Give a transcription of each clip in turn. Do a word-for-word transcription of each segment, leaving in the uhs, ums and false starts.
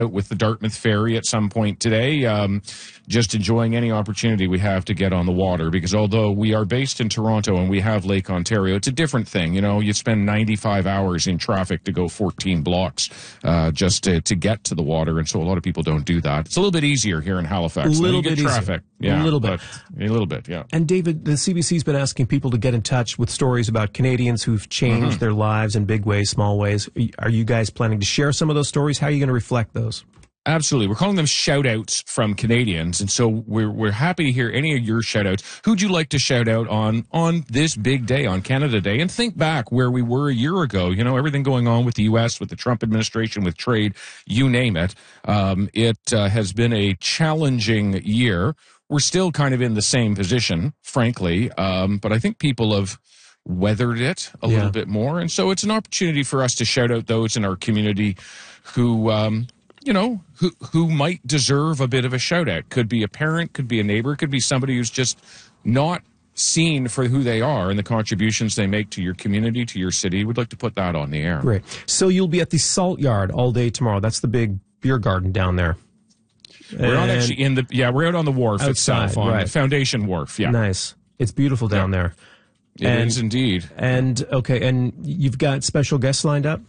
out with the Dartmouth Ferry at some point today, um, just enjoying any opportunity we have to get on the water, because although we are based in Toronto and we have Lake Ontario, it's a different thing. You know, you spend ninety-five hours in traffic to go fourteen blocks uh, just to, to get to the water, and so a lot of people don't do that. It's a little bit easier here in Halifax. A little bit traffic. easier. Yeah, a little bit. A little bit, yeah. And David, the C B C's been asking people to get in touch with stories about Canadians who've changed mm-hmm. their lives in big ways, small ways. Are you guys planning to share some of those stories? How are you going to reflect those? Absolutely. We're calling them shout-outs from Canadians, and so we're we're happy to hear any of your shout-outs. Who'd you like to shout out on on this big day, on Canada Day? And think back where we were a year ago. You know, everything going on with the U S, with the Trump administration, with trade, you name it. Um, it uh, has been a challenging year. We're still kind of in the same position, frankly, um, but I think people have weathered it a yeah. little bit more, and so it's an opportunity for us to shout out those in our community who... Um, you know, who who might deserve a bit of a shout-out. Could be a parent, could be a neighbor, could be somebody who's just not seen for who they are and the contributions they make to your community, to your city. We'd like to put that on the air. Great. So you'll be at the Salt Yard all day tomorrow. That's the big beer garden down there. We're not actually in the... Yeah, we're out on the wharf outside, itself, on right. Foundation Wharf, yeah. Nice. It's beautiful down yeah. there. It and, is indeed. And, okay, and you've got special guests lined up?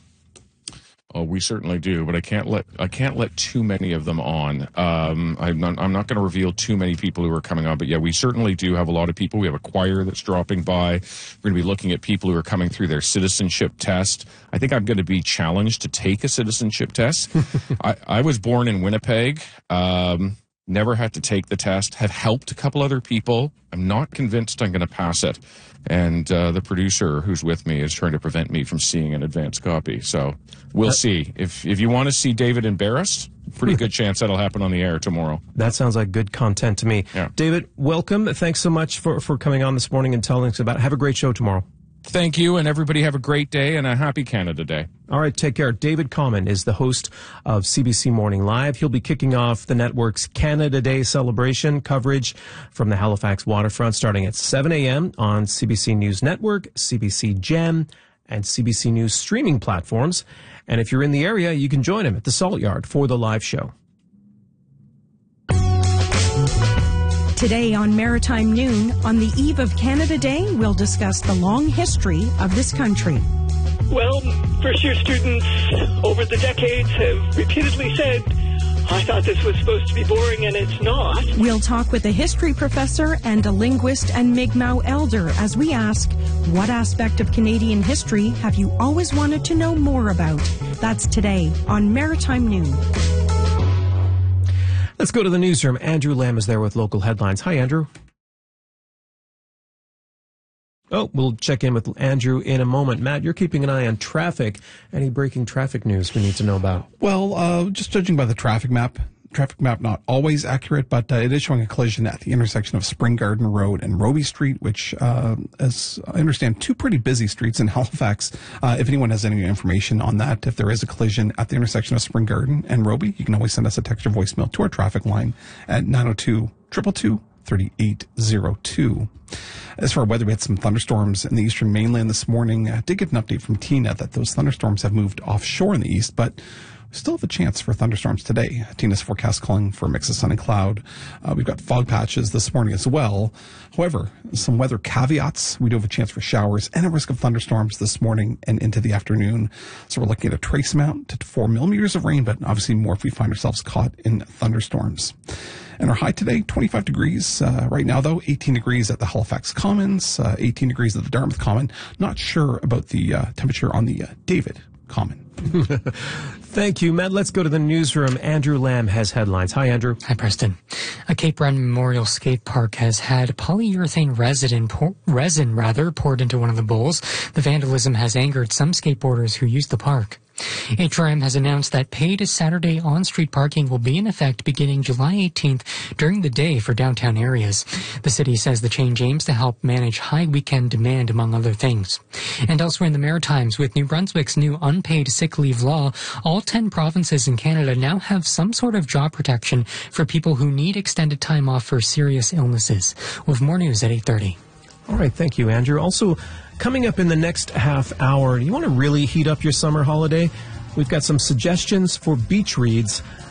Oh, we certainly do, but I can't let I can't let too many of them on. Um, I'm not, I'm not going to reveal too many people who are coming on, but yeah, we certainly do have a lot of people. We have a choir that's dropping by. We're going to be looking at people who are coming through their citizenship test. I think I'm going to be challenged to take a citizenship test. I, I was born in Winnipeg. Um, never had to take the test. Have helped a couple other people. I'm not convinced I'm going to pass it. And uh, the producer who's with me is trying to prevent me from seeing an advanced copy. So we'll uh, see. If if you want to see David embarrassed, pretty good chance that'll happen on the air tomorrow. That sounds like good content to me. Yeah. David, welcome. Thanks so much for, for coming on this morning and telling us about it. Have a great show tomorrow. Thank you, and everybody have a great day and a happy Canada Day. All right, take care. David Common is the host of C B C Morning Live. He'll be kicking off the network's Canada Day celebration coverage from the Halifax waterfront starting at seven a.m. on C B C News Network, C B C Gem, and C B C News streaming platforms. And if you're in the area, you can join him at the Salt Yard for the live show. Today on Maritime Noon, on the eve of Canada Day, we'll discuss the long history of this country. Well, first-year students over the decades have repeatedly said, I thought this was supposed to be boring, and it's not. We'll talk with a history professor and a linguist and Mi'kmaq elder as we ask, what aspect of Canadian history have you always wanted to know more about? That's today on Maritime Noon. Let's go to the newsroom. Andrew Lamb is there with local headlines. Hi, Andrew. Oh, we'll check in with Andrew in a moment. Matt, you're keeping an eye on traffic. Any breaking traffic news we need to know about? Well, uh, just judging by the traffic map, traffic map not always accurate, but uh, it is showing a collision at the intersection of Spring Garden Road and Roby Street, which, uh, as I understand, two pretty busy streets in Halifax. Uh, if anyone has any information on that, if there is a collision at the intersection of Spring Garden and Roby, you can always send us a text or voicemail to our traffic line at nine oh two, two two two, three eight oh two. As for our weather, we had some thunderstorms in the eastern mainland this morning. I did get an update from Tina that those thunderstorms have moved offshore in the east, but we still have a chance for thunderstorms today. Tina's forecast calling for a mix of sun and cloud. Uh, we've got fog patches this morning as well. However, some weather caveats. We do have a chance for showers and a risk of thunderstorms this morning and into the afternoon. So we're looking at a trace amount to four millimeters of rain, but obviously more if we find ourselves caught in thunderstorms. And our high today, twenty-five degrees. Uh, right now, though, eighteen degrees at the Halifax Commons, uh, eighteen degrees at the Dartmouth Common. Not sure about the uh, temperature on the uh, David Common. Thank you, Matt. Let's go to the newsroom. Andrew Lamb has headlines. Hi, Andrew. Hi, Preston. A Cape Breton Memorial Skate Park has had polyurethane resin, pour, resin rather, poured into one of the bowls. The vandalism has angered some skateboarders who use the park. H R M has announced that paid Saturday on-street parking will be in effect beginning July eighteenth during the day for downtown areas. The city says the change aims to help manage high weekend demand, among other things. And elsewhere in the Maritimes, with New Brunswick's new unpaid sick leave law, all ten provinces in Canada now have some sort of job protection for people who need extended time off for serious illnesses. We'll have more news at eight thirty. All right, thank you, Andrew. Also, coming up in the next half hour, you want to really heat up your summer holiday? we've got some suggestions for beach reads